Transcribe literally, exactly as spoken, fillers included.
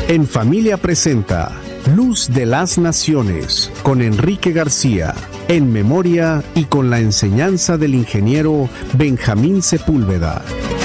En Familia presenta Luz de las Naciones con Enrique García, en memoria y con la enseñanza del ingeniero Benjamín Sepúlveda.